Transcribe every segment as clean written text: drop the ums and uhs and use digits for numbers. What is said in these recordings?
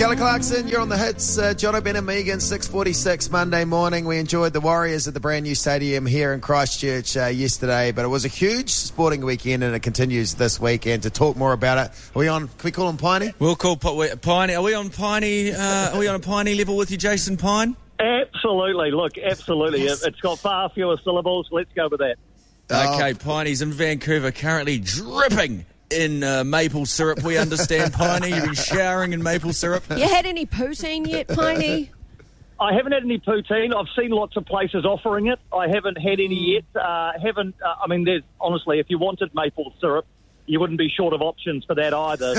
Kelly Clarkson, you're on the hits. John O'Brien, Megan, 6:46 Monday morning. We enjoyed the Warriors at the brand new stadium here in Christchurch yesterday, but it was a huge sporting weekend and it continues this weekend. To talk more about it, are we on? Can we call him Piney? We'll call Piney. Are we on Piney? Are we on a Piney level with you, Jason Pine? Absolutely. Look, absolutely. Yes. It's got far fewer syllables. Let's go with that. Okay, Piney's in Vancouver, currently dripping in maple syrup, we understand, Piney. You've been showering in maple syrup. You had any poutine yet, Piney? I haven't had any poutine. I've seen lots of places offering it. I haven't had any yet. There's honestly, if you wanted maple syrup, you wouldn't be short of options for that either.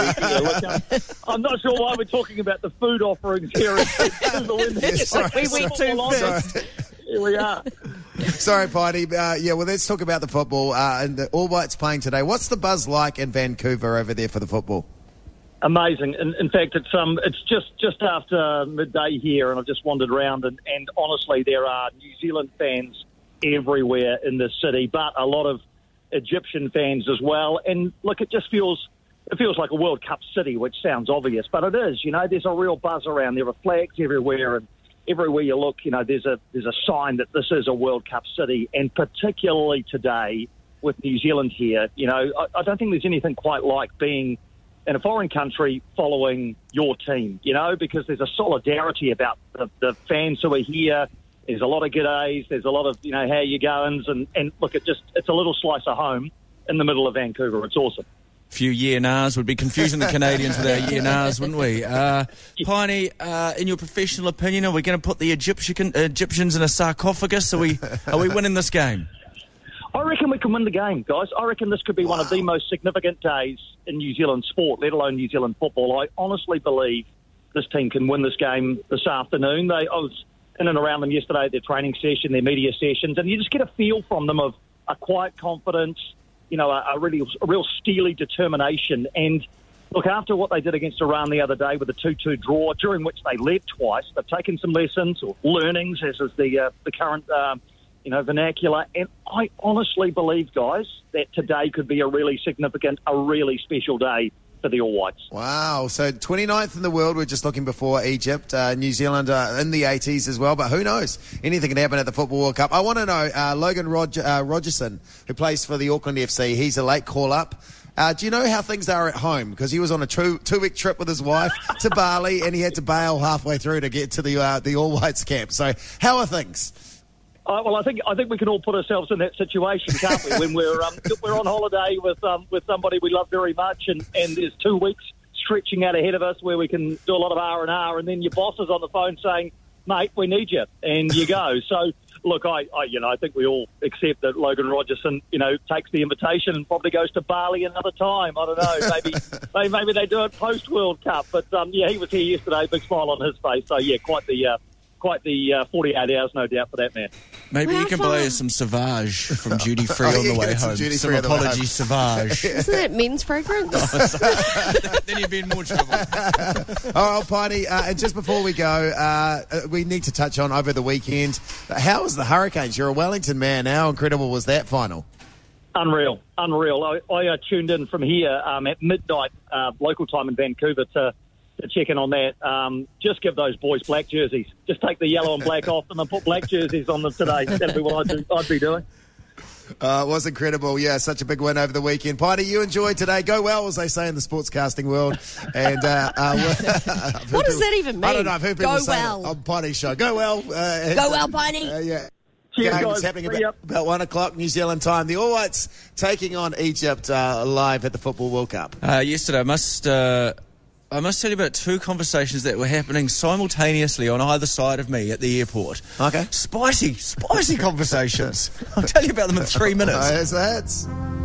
So, I'm not sure why we're talking about the food offerings here. We went too first. Here we are. Sorry, Piney. Let's talk about the football. And the All Whites playing today. What's the buzz like in Vancouver over there for the football? Amazing. In fact, it's just after midday here, and I've just wandered around, and honestly, there are New Zealand fans everywhere in this city, but a lot of Egyptian fans as well. And look, it feels like a World Cup city, which sounds obvious, but it is. You know, there's a real buzz around. There are flags everywhere, and everywhere you look, you know, there's a sign that this is a World Cup city, and particularly today with New Zealand here, you know, I don't think there's anything quite like being in a foreign country following your team, you know, because there's a solidarity about the fans who are here. There's a lot of g'days, there's a lot of, you know, how you goings, and look, it's a little slice of home in the middle of Vancouver. It's awesome. Few year-nars would be confusing the Canadians with our year-nars, wouldn't we? Piney, in your professional opinion, are we going to put the Egyptians in a sarcophagus? Are we winning this game? I reckon we can win the game, guys. I reckon this could be one of the most significant days in New Zealand sport, let alone New Zealand football. I honestly believe this team can win this game this afternoon. I was in and around them yesterday at their training session, their media sessions, and you just get a feel from them of a quiet confidence, you know, a real steely determination. And look, after what they did against Iran the other day with a 2-2 draw, during which they led twice, they've taken some lessons or learnings, as is the current vernacular. And I honestly believe, guys, that today could be a really significant, a really special day for the All Whites. Wow. So 29th in the world. We're just looking before Egypt. New Zealand in the 80s as well. But who knows? Anything can happen at the Football World Cup. I want to know, Logan Rogerson, who plays for the Auckland FC, he's a late call-up. Do you know how things are at home? Because he was on a two-week trip with his wife to Bali, and he had to bail halfway through to get to the All Whites camp. So how are things? Well, I think we can all put ourselves in that situation, can't we? When we're on holiday with somebody we love very much, and there's 2 weeks stretching out ahead of us where we can do a lot of R&R, and then your boss is on the phone saying, "Mate, we need you," and you go. So, look, I think we all accept that Logan Rogerson, you know, takes the invitation and probably goes to Bali another time. I don't know. Maybe they do it post World Cup, but he was here yesterday, big smile on his face. So quite the 48 hours, no doubt, for that man. Maybe you can buy us some Sauvage from Duty Free on the way home. Some Apology Sauvage. Isn't that men's fragrance? Then you'd be in more trouble. All right, Piney, and just before we go, we need to touch on over the weekend. How was the Hurricanes? You're a Wellington man. How incredible was that final? Unreal. I tuned in from here at midnight local time in Vancouver to check in on that. Just give those boys black jerseys. Just take the yellow and black off them and put black jerseys on them today. That'd be what I'd be doing. It was incredible. Yeah, such a big win over the weekend. Piney, you enjoyed today. Go well, as they say in the sportscasting world. And what does that even mean? I don't know. I've heard people say on Piney's show. Go well. Go well, Piney. Yeah. Cheers, game guys. is happening about 1 o'clock New Zealand time. The All Whites taking on Egypt live at the Football World Cup. Yesterday, I must tell you about 2 conversations that were happening simultaneously on either side of me at the airport. Okay. Spicy conversations. I'll tell you about them in 3 minutes. Here's the hits.